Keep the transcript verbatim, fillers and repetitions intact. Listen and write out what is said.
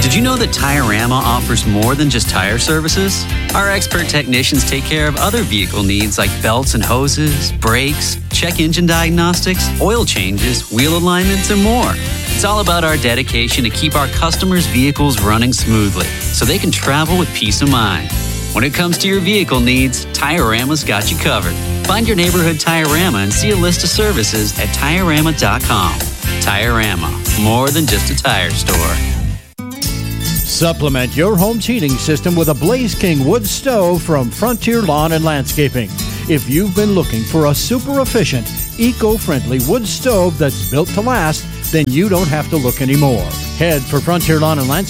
Did you know that Tire-Rama offers more than just tire services? Our expert technicians take care of other vehicle needs like belts and hoses, brakes, check engine diagnostics, oil changes, wheel alignments, and more. It's all about our dedication to keep our customers' vehicles running smoothly so they can travel with peace of mind. When it comes to your vehicle needs, Tire-Rama's got you covered. Find your neighborhood Tire-Rama and see a list of services at Tire Rama dot com. Tire-Rama, more than just a tire store. Supplement your home's heating system with a Blaze King wood stove from Frontier Lawn and Landscaping. If you've been looking for a super efficient, eco-friendly wood stove that's built to last, then you don't have to look anymore. Head for Frontier Lawn and Landscaping